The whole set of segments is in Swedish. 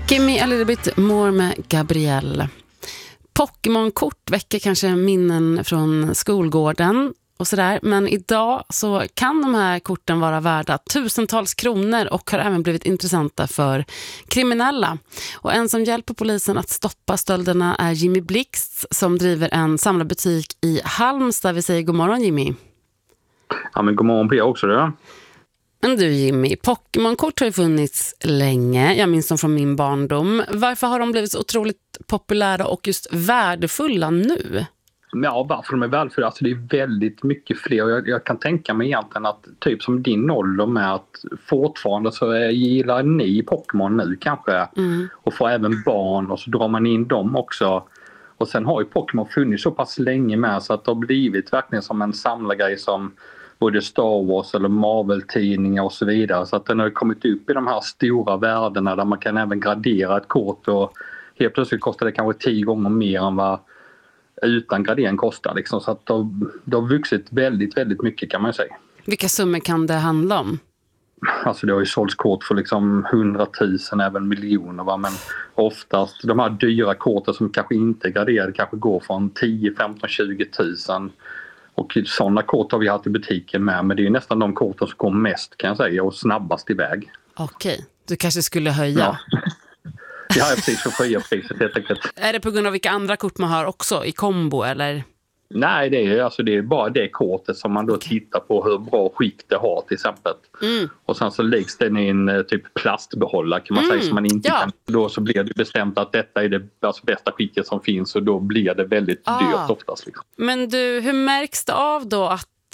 Give me a little bit more med Gabrielle. Pokémon-kort väcker kanske minnen från skolgården och sådär. Men idag så kan de här korten vara värda tusentals kronor och har även blivit intressanta för kriminella. Och en som hjälper polisen att stoppa stölderna är Jimmy Blixt som driver en samlarbutik i Halmstad. Vi säger god morgon, Jimmy. Ja, men god morgon på er också då. Men du Jimmy, Pokémon-kort har ju funnits länge. Jag minns dem från min barndom. Varför har de blivit så otroligt populära och just värdefulla nu? Ja, varför de är värdefulla? Alltså det är väldigt mycket fler. Jag kan tänka mig egentligen att typ som din ålder med att fortfarande så gillar ni Pokémon nu kanske. Och får även barn och så drar man in dem också. Och sen har ju Pokémon funnits så pass länge med så att det har blivit verkligen som en samlargrej som både Star Wars eller Marvel-tidningar och så vidare. Så att den har kommit upp i de här stora värdena där man kan även gradera ett kort och helt plötsligt kostar det kanske 10 gånger mer än vad utan gradering kostar. Liksom. Så att det har vuxit väldigt, väldigt mycket kan man säga. Vilka summor kan det handla om? Alltså det har ju sålts kort för liksom 100 000, även miljoner. Va? Men oftast de här dyra korten som kanske inte är graderade kanske går från 10, 15, 20 000. Och sådana kort har vi haft i butiken med. Men det är ju nästan de korten som går mest kan jag säga och snabbast iväg. Okej, du kanske skulle höja. Ja, precis, för att höja priset helt enkelt. Är det på grund av vilka andra kort man har också i kombo eller? Nej, det är bara det kortet som man då tittar på hur bra skick det har till exempel. Och sen så läggs den i en typ plastbehållare kan man säga som man inte kan. Då så blir det bestämt att detta är det bästa skicket som finns och då blir det väldigt dyrt oftast. Liksom. Men du, hur märks det av då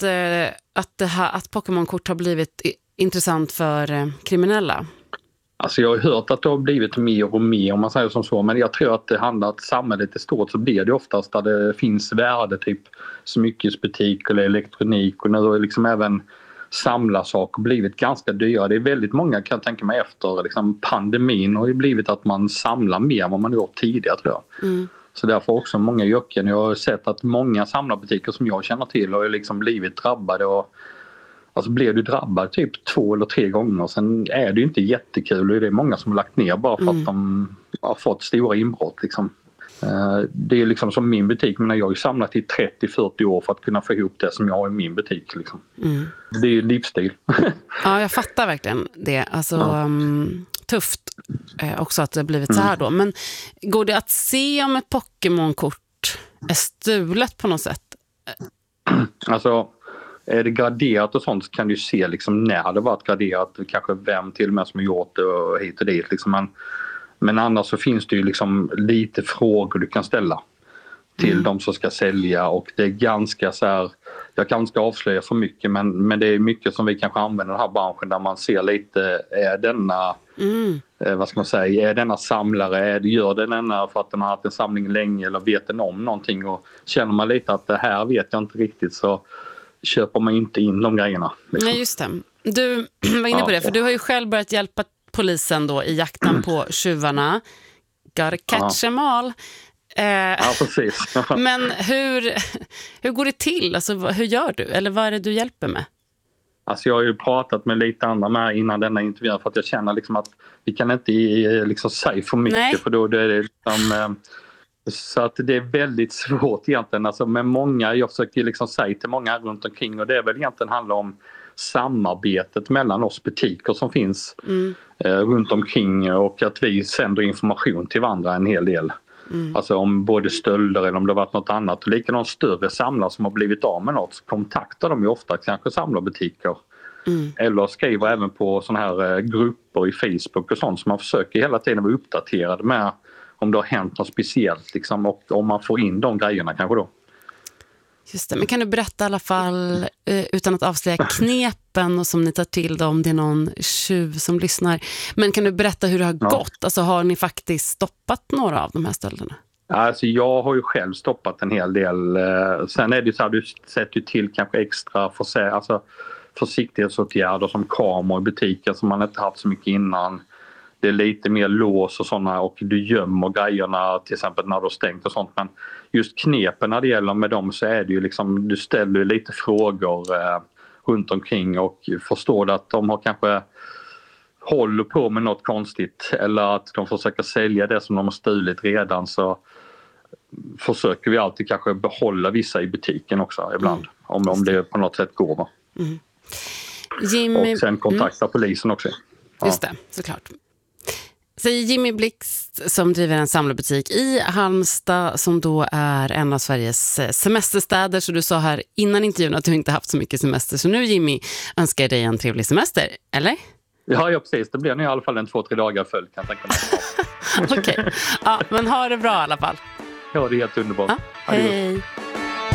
att Pokémon-kort har blivit intressant för kriminella? Alltså jag har hört att det har blivit mer och mer om man säger som så, men jag tror att det handlar om att samhället är stort så blir det oftast där det finns värde typ smyckesbutik eller elektronik och nu har liksom även samlarsaker blivit ganska dyra. Det är väldigt många kan jag tänka mig efter liksom pandemin har ju blivit att man samlar mer än vad man gjort tidigare tror jag. Så därför också många yrken. Jag har sett att många samlarbutiker som jag känner till har liksom blivit drabbade och alltså blir du drabbad typ 2 eller 3 gånger sen är det ju inte jättekul och det är många som har lagt ner bara för att de har fått stora inbrott liksom. Det är liksom som min butik men jag har ju samlat i 30-40 år för att kunna få ihop det som jag har i min butik liksom. Det är ju livsstil. Ja, jag fattar verkligen det. Alltså tufft också att det har blivit så här då. Men går det att se om ett Pokémon-kort är stulet på något sätt? Alltså är det graderat och sånt så kan du se liksom när det varit graderat kanske vem till och med som har gjort det och hit och dit liksom. Men annars så finns det ju liksom lite frågor du kan ställa till de som ska sälja och det är ganska så här, jag kan inte avslöja för mycket men det är mycket som vi kanske använder i den här branschen där man ser lite, är denna vad ska man säga, är denna samlare, gör denna för att den har haft en samling länge eller vet den om någonting och känner man lite att det här vet jag inte riktigt så köper man inte in de grejerna. Liksom. Nej, just det. Du var inne på det, för du har ju själv börjat hjälpa polisen då i jakten på tjuvarna. Gotta catch them all. Ja, precis. Men hur går det till? Alltså, hur gör du? Eller vad är det du hjälper med? Alltså jag har ju pratat med lite andra med innan denna intervju för att jag känner liksom att vi kan inte liksom säga för mycket. Nej. För då är det liksom... Så att det är väldigt svårt egentligen. Alltså med många, jag försöker liksom säga till många runt omkring och det är väl egentligen handlar om samarbetet mellan oss butiker som finns runt omkring och att vi sänder information till varandra en hel del. Alltså om både stölder eller om det har varit något annat. Och likadant större samlare som har blivit av med något så kontaktar de ju ofta kanske samlarbutiker. Eller skriver även på såna här grupper i Facebook och sånt som man försöker hela tiden vara uppdaterad med om det har hänt något speciellt liksom, och om man får in de grejerna kanske då. Just det, men kan du berätta i alla fall utan att avslöja knepen och som ni tar till då, om det är någon tjuv som lyssnar. Men kan du berätta hur det har gått? Alltså har ni faktiskt stoppat några av de här stölderna? Alltså jag har ju själv stoppat en hel del. Sen är det så här, du sätter ju till kanske extra försiktighetsåtgärder som kameror i butiken som man inte haft så mycket innan. Det är lite mer lås och sådana och du gömmer grejerna till exempel när du har stängt och sånt. Men just knepen när det gäller med dem så är det ju liksom, du ställer lite frågor runt omkring och förstår att de har kanske håller på med något konstigt eller att de försöker sälja det som de har stulit redan, så försöker vi alltid kanske behålla vissa i butiken också ibland. Om det på något sätt går. Jimmy... Och sen kontakta polisen också. Ja. Just det, såklart. Säger Jimmy Blixt som driver en samlarbutik i Halmstad som då är en av Sveriges semesterstäder. Så du sa här innan intervjun att du inte haft så mycket semester. Så nu Jimmy önskar dig en trevlig semester, eller? Ja, precis. Det blir nu i alla fall 2-3 dagar följd, kan jag tänka mig. Okej, ja, men ha det bra i alla fall. Ja, det är helt underbart. Ja, hej.